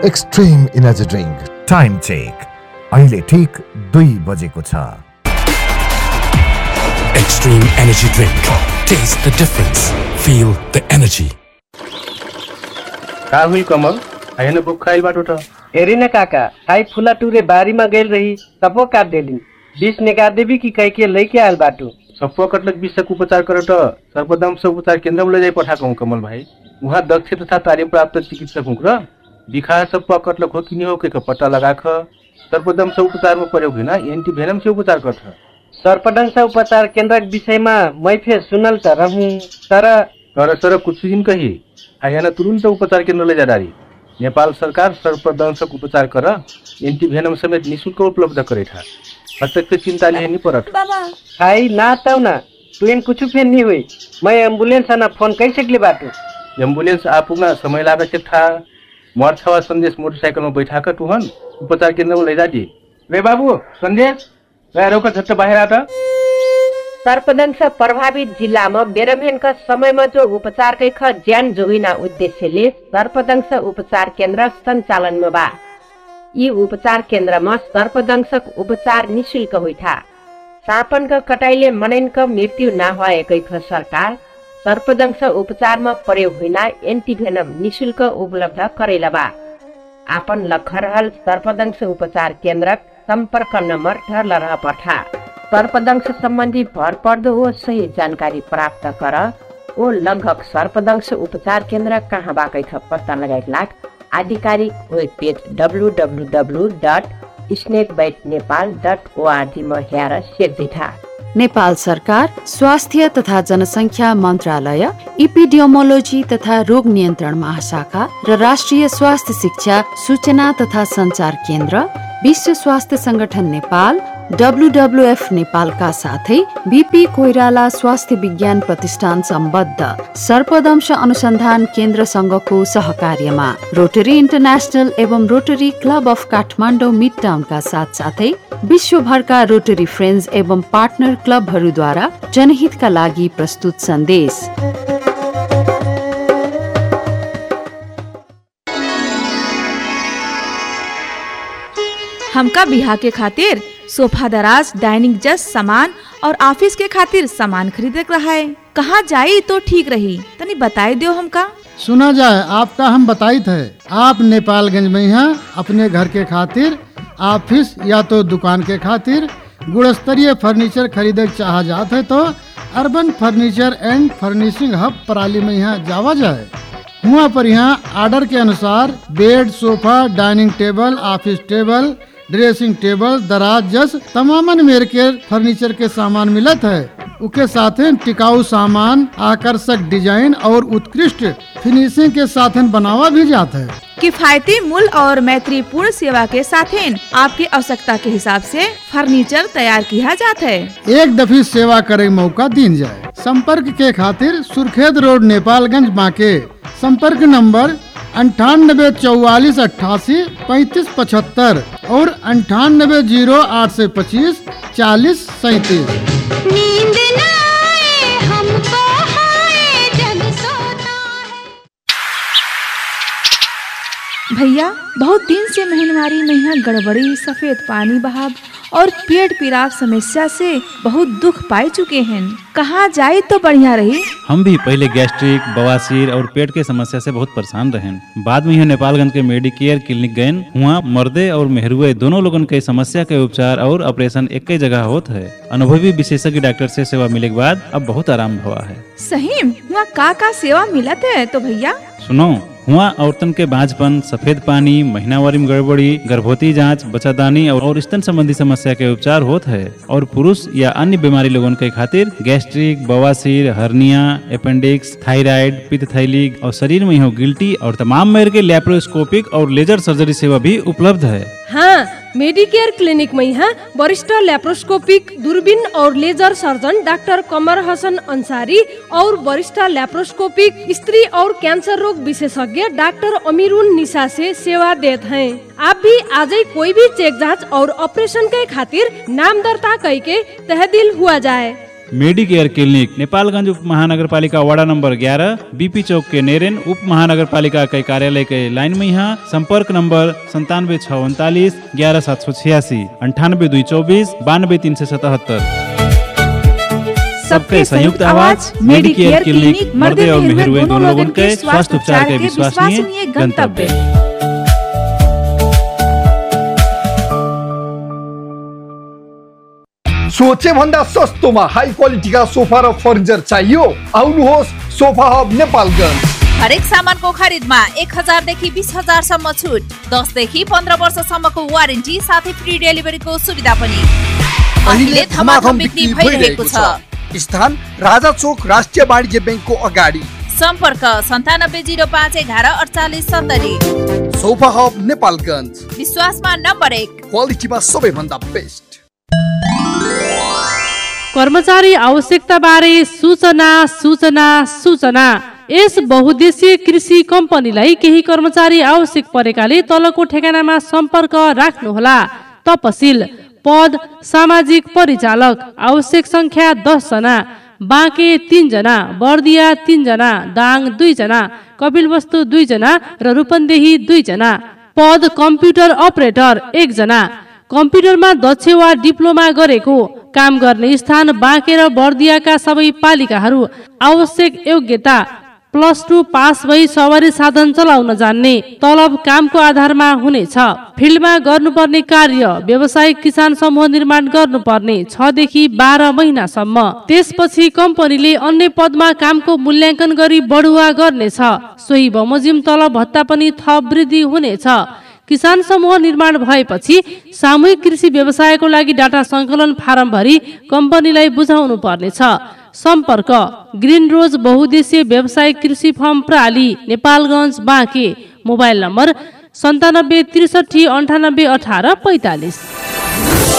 Extreme energy drink. Time check अहिले ठीक 2 बजेको छ। Extreme energy drink. Taste the difference. Feel the energy. का हुई कमल आएन बुक खाइल बाटो त हेरिन काका आई फुला टुरे बारीमा गइल रही सपो काट देलिन बिस निकाल देबी कि कह के लैके आयल बाटो सप्पो कटलक विषक उपचार कर त सर्पदंश उपचार केन्द्रमा ले जाई पठाएको कमल भाइ। उहाँ दक्ष तथा कार्य प्राप्त चिकित्सक हुँ र बिखा सप्पो कटलक हो कि हो के पत्ता लगाख सर्पदंश उपचारमा प्रयोग होइन एन्टिभेनम से उपचार गर्छ। सर्पदंश उपचार केन्द्रक विषयमा मै फेर सुनल त रहूँ तर कुछ दिन कही आयाना तुरन्त उपचार केन्द्र ले जादारी। नेपाल सरकार सर्पदंशक उपचार कर एन्टिभेनम समेत निःशुल्क उपलब्ध करेठा। हस्तक चिंता लेनी परत खाई ना तौ ना तुएन कुछ फेर नहीं हुई मैं एम्बुलेंस आना फोन कर सकले बाटो। एम्बुलेंस आपुगा समय लागे था मर छवा संदेश मोटरसाइकल में बैठा कर तुहन उपचार केन्द्र में ले जा दी। रे बाबू संदेश गएर का झट्ट बाहिर आता। सर्पदंश प्रभावित जिल्लामा बेरमेनका समयमा जो उपचारकै ज्यान जोगिना उद्देश्यले सर्पदंश उपचार केन्द्र सञ्चालनमा बा। यी उपचार केन्द्रमा सर्पदंशक उपचार निःशुल्क होइथा। सापनका कटाइले मनैनका मृत्यु नभएकै सरकार सर्पदंश उपचारमा प्रयोग होइन एन्टिभेनम निःशुल्क उपलब्ध करेला बा। आपन लखरहल सर्पदंश उपचार केन्द्रक सम्पर्क नम्बर ढर्लरह पठा। सर्पदंश सम्बन्धी भरपर्दो हो सही जानकारी प्राप्त कर ओ लगभग सर्पदंश उपचार केन्द्र कहाँ बाकै छ पत्ता लगाइक लाग आधिकारिक वेब पेज www.snakebitenepal.org मा हेर सेक्जिथा। नेपाल सरकार स्वास्थ्य तथा जनसङ्ख्या मन्त्रालय इपिडियोमोलोजी तथा रोग नियन्त्रण महाशाखा र राष्ट्रिय स्वास्थ्य शिक्षा सूचना तथा सञ्चार केन्द्र विश्व स्वास्थ्य संगठन नेपाल WWF नेपालका साथै बीपी कोइराला स्वास्थ्य विज्ञान प्रतिष्ठान सम्बद्ध सर्पदंश अनुसन्धान केन्द्र संघको सहकार्यमा रोटरी इन्टरनेशनल एवं rotary club of Kathmandu mid टाउनका साथसाथै विश्वभरका रोटरी फ्रेन्ड्स एवं पार्टनर क्लबहरूद्वारा जनहितका लागि प्रस्तुत सन्देश। हमका बिहा के खातिर सोफा दराज डाइनिंग जस्ट सामान और ऑफिस के खातिर सामान खरीदे रहा है। कहाँ जाई तो ठीक रही तनी बताई दो हमका। सुना जाए आपका हम बताई थे आप नेपालगंज में यहाँ अपने घर के खातिर ऑफिस या तो दुकान के खातिर गुणस्तरीय फर्नीचर खरीदे चाह जाते तो urban furniture and furnishing hub पराली में यहाँ जावा जाए। वहाँ पर यहाँ आर्डर के अनुसार bed sofa dining table office table dressing table दराज जस तमामन मेर के फर्नीचर के सामान मिलत है। उसके साथ टिकाऊ सामान आकर्षक डिजाइन और उत्कृष्ट फिनिशिंग के साथ बनावा भी जाता है। किफायती मूल्य और मैत्रीपूर्ण सेवा के साथ आपकी आवश्यकता के हिसाब से फर्नीचर तैयार किया जाता है। एक दफी सेवा करे मौका दिन जाए। संपर्क के खातिर सुर्खेत रोड नेपालगंज बांके संपर्क नंबर 9844883575 और 9808254037। भैया बहुत दिन से महनवारी में यहाँ गड़बड़ी सफेद पानी बहाव और पेट पीड़ा समस्या से बहुत दुख पाई चुके हैं। कहाँ जाए तो बढ़िया रही। हम भी पहले गैस्ट्रिक बवासीर और पेट के समस्या से बहुत परेशान रहे। बाद में यहाँ नेपालगंज के मेडिकेयर क्लिनिक गए। वहाँ मर्दे और मेहरुए दोनों लोगन के समस्या के उपचार और ऑपरेशन एक ही जगह होता है। अनुभवी विशेषज्ञ डॉक्टर से सेवा मिले के बाद अब बहुत आराम हुआ है। सही वहाँ का सेवा मिलत है तो भैया सुनो। हुआ औरतन के बांझपन सफेद पानी महीनावारी में गड़बड़ी गर्भवती जांच बच्चादानी और स्तन संबंधी समस्या के उपचार होता है। और पुरुष या अन्य बीमारी लोगों के खातिर गैस्ट्रिक बवासीर हर्निया अपेंडिक्स थायराइड पित्त थैली और शरीर में हो गिल्टी और तमाम मेर के लैप्रोस्कोपिक और लेजर सर्जरी सेवा भी उपलब्ध है। हाँ मेडिकेयर क्लिनिक में यहाँ वरिष्ठ लैप्रोस्कोपिक दूरबीन और लेजर सर्जन डॉक्टर कमर हसन अंसारी और वरिष्ठ लैप्रोस्कोपिक स्त्री और कैंसर रोग विशेषज्ञ डॉक्टर अमीरुन निशा से सेवा देते हैं। आप भी आज ही कोई भी चेक जांच और ऑपरेशन के खातिर नाम दर्ता करके तहदील हुआ जाए। मेडिकेयर क्लिनिक नेपालगंज उप महानगरपालिका वार्ड नंबर 11 बीपी चौक के नेरेन उप महानगरपालिका के कार्यालय के लाइन में यहाँ संपर्क नंबर 97 639 11 786 98 224 92 377। सबके संयुक्त आवाज मेडिकेयर क्लिनिक मर्दे और मेहरुए दोनों लोगों के स्वास्थ्य उपचार के विश्वसनीय गंतव्य। सोचे भन्दा सस्तोमा हाई क्वालिटीका सोफा र फर्निचर चाहियो? आउनुहोस् सोफा हब नेपालगञ्ज। हरेक सामानको खरिदमा 1000 देखि 20000 सम्म छुट, 10 देखि 15 वर्षसम्मको वारेन्टी साथै फ्री डेलिभरीको सुविधा पनि। अहिले धमाधम बिक्री भइरहेको छ। स्थान राजा चोक राष्ट्रिय वाणिज्य बैंकको अगाडि। सम्पर्क 9705 11 48 70। सोफा हब नेपालगञ्ज, विश्वासमा नम्बर 1, क्वालिटीमा सबैभन्दा बेस्ट। कर्मचारी आवश्यकता बारे सूचना सूचना सूचना। यस बहुद्देशीय कृषि कम्पनीलाई केही कर्मचारी आवश्यक परेकाले तलको ठेगानामा सम्पर्क राख्नुहोला। तपसिल पद सामाजिक परिचालक, आवश्यक संख्या 10 जना, बाँके 3 जना, बर्दिया 3 जना, दाङ 2 जना, कपिलवस्तु 2 जना र रूपन्देही 2 जना। पद कम्प्युटर अपरेटर 1 जना, कम्प्युटरमा दक्ष वा डिप्लोमा गरेको। काम गर्ने स्थान बाँके र बर्दियाका सबै पालिकाहरू। आवश्यक योग्यता +2 पास भई सवारी साधन चलाउन जान्ने। तलब कामको आधारमा हुनेछ। फिल्डमा गर्नुपर्ने कार्य व्यावसायिक किसान समूह निर्माण गर्नुपर्ने 6 देखि 12 महिनासम्म। त्यसपछि कम्पनीले अन्य पदमा कामको मूल्याङ्कन गरी बढुवा गर्नेछ। सोही बमोजिम तलब भत्ता पनि थप वृद्धि हुनेछ। किसान समूह निर्माण भएपछि सामूहिक कृषि व्यवसायको लागि डाटा संकलन फारम भरी कम्पनीलाई बुझाउनु पर्नेछ। सम्पर्क ग्रीन रोज बहुद्देशीय व्यावसायिक कृषि form प्राली, Nepalgunj, Banke. Mobile number 97 63 98 18 45।